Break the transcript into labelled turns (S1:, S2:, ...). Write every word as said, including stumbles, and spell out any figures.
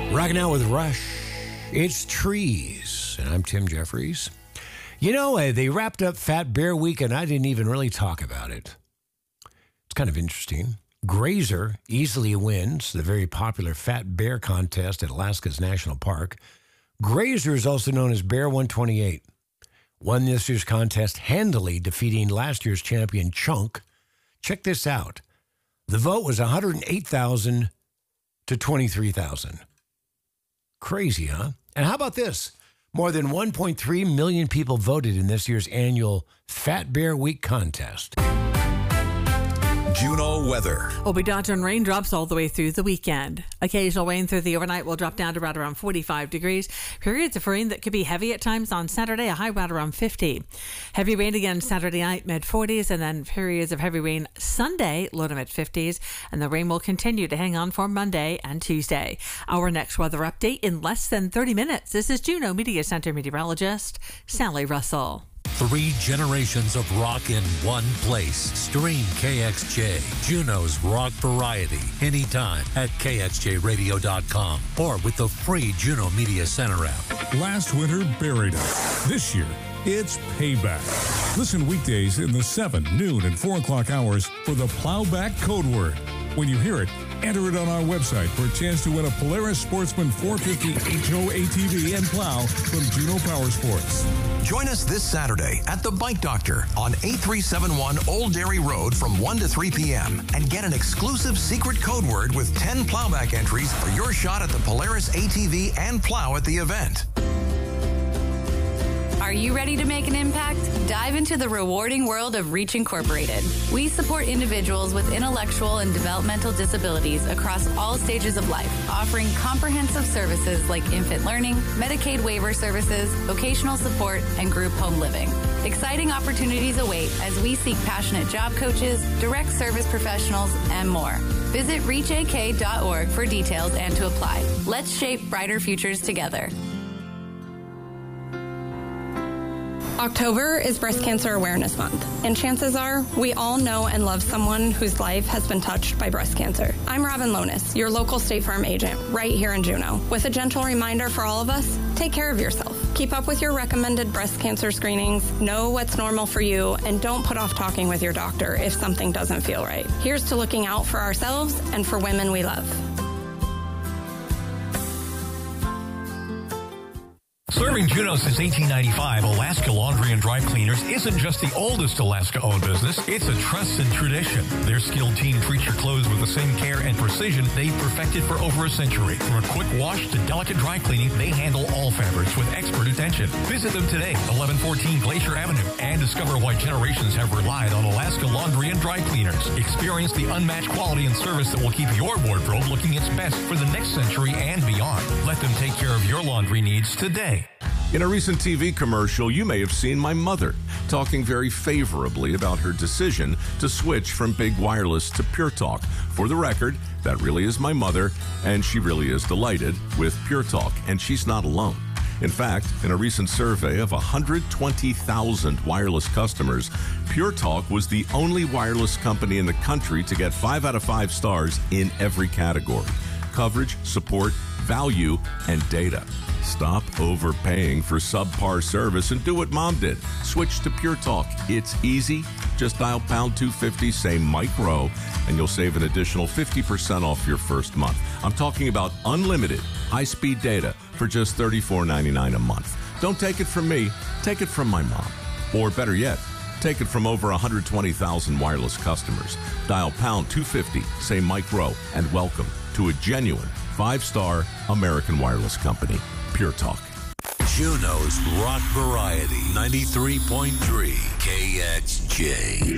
S1: Rocking out with Rush. It's Trees, and I'm Tim Jeffries. You know, uh, they wrapped up Fat Bear Week, and I didn't even really talk about it. It's kind of interesting. Grazer easily wins the very popular Fat Bear contest at Alaska's National Park. Grazer is also known as Bear one twenty-eight. Won this year's contest handily, defeating last year's champion Chunk. Check this out. The vote was one hundred eight thousand to twenty-three thousand. Crazy, huh? And how about this? More than one point three million people voted in this year's annual Fat Bear Week contest.
S2: Juneau weather.
S3: We'll be dodging raindrops all the way through the weekend. Occasional rain through the overnight will drop down to right around forty-five degrees. Periods of rain that could be heavy at times on Saturday, a high right around fifty. Heavy rain again Saturday night, mid forties, and then periods of heavy rain Sunday, low to mid fifties. And the rain will continue to hang on for Monday and Tuesday. Our next weather update in less than thirty minutes. This is Juneau Media Center meteorologist Sally Russell.
S4: Three generations of rock in one place. Stream K X J, Juneau's rock variety, anytime at K X J radio dot com or with the free Juneau Media Center app.
S5: Last winter buried us. This year, it's payback. Listen weekdays in the seven, noon, and four o'clock hours for the Plowback code word. When you hear it, enter it on our website for a chance to win a Polaris Sportsman four fifty H O A T V and plow from Juneau Power Sports.
S2: Join us this Saturday at the Bike Doctor on eight three seven one Old Dairy Road from one to three p.m. and get an exclusive secret code word with ten plowback entries for your shot at the Polaris A T V and plow at the event.
S6: Are you ready to make an impact? Dive into the rewarding world of Reach Incorporated. We support individuals with intellectual and developmental disabilities across all stages of life, offering comprehensive services like infant learning, Medicaid waiver services, vocational support, and group home living. Exciting opportunities await as we seek passionate job coaches, direct service professionals, and more. Visit reach a k dot org for details and to apply. Let's shape brighter futures together.
S7: October is Breast Cancer Awareness Month, and chances are we all know and love someone whose life has been touched by breast cancer. I'm Robin Lonis, your local State Farm agent right here in Juneau, with a gentle reminder for all of us, take care of yourself. Keep up with your recommended breast cancer screenings, know what's normal for you, and don't put off talking with your doctor if something doesn't feel right. Here's to looking out for ourselves and for women we love.
S8: Serving Juneau since eighteen ninety-five, Alaska Laundry and Dry Cleaners isn't just the oldest Alaska-owned business, it's a trusted tradition. Their skilled team treats your clothes with the same care and precision they've perfected for over a century. From a quick wash to delicate dry cleaning, they handle all fabrics with expert attention. Visit them today, eleven fourteen Glacier Avenue, and discover why generations have relied on Alaska Laundry and Dry Cleaners. Experience the unmatched quality and service that will keep your wardrobe looking its best for the next century and beyond. Let them take care of your laundry needs today.
S9: In a recent T V commercial, you may have seen my mother talking very favorably about her decision to switch from Big Wireless to Pure Talk. For the record, that really is my mother, and she really is delighted with Pure Talk, and she's not alone. In fact, in a recent survey of one hundred twenty thousand wireless customers, Pure Talk was the only wireless company in the country to get five out of five stars in every category: coverage, support, value, and data. Stop overpaying for subpar service and do what Mom did. Switch to Pure Talk. It's easy. Just dial pound two fifty, say Mike Rowe, and you'll save an additional fifty percent off your first month. I'm talking about unlimited high-speed data for just thirty-four ninety-nine a month. Don't take it from me. Take it from my mom. Or better yet, take it from over one hundred twenty thousand wireless customers. Dial pound two fifty, say Mike Rowe, and welcome to a genuine five-star American wireless company. Pure Talk.
S4: Juneau's rock variety, ninety-three point three K X J.